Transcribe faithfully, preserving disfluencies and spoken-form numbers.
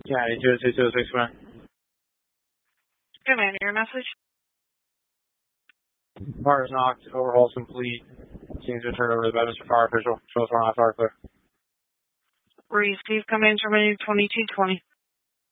Yeah, two two two six one. Good man, your message? Car is knocked, overhaul complete. Seems to turn over by Mister Fire Official. Shows one off fire clear. Receive, come in, terminating twenty-two twenty.